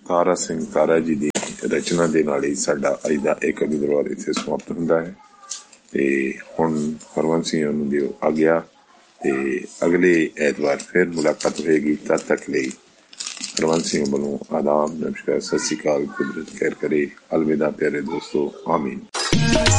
ਤਾਰਾ ਸਿੰਘ ਤਾਰਾ ਜੀ ਦੀ ਰਚਨਾ ਦੇ ਨਾਲ ਹੀ ਸਾਡਾ ਅੱਜ ਦਾ ਇਹ ਕਵੀ ਦਰਬਾਰ ਇੱਥੇ ਸਮਾਪਤ ਹੁੰਦਾ ਹੈ। ਤੇ ਹੁਣ ਹਰਵੰਸ਼ ਸਿੰਘ ਨੂੰ ਦਿਓ ਆਗਿਆ ਤੇ ਅਗਲੇ ਐਤਵਾਰ ਫਿਰ ਮੁਲਾਕਾਤ ਹੋਏਗੀ। ਤਦ ਤੱਕ ਲਈ ਹਰਵੰਸ਼ ਸਿੰਘ ਵੱਲੋਂ ਆਦਾਬ, ਨਮਸਕਾਰ, ਸਤਿ ਸ਼੍ਰੀ ਅਕਾਲ। ਕੁਦਰਤ ਖੈਰ ਕਰੇ। ਅਲਵਿਦਾ ਪਿਆਰੇ ਦੋਸਤੋ, ਆਮੀਨ।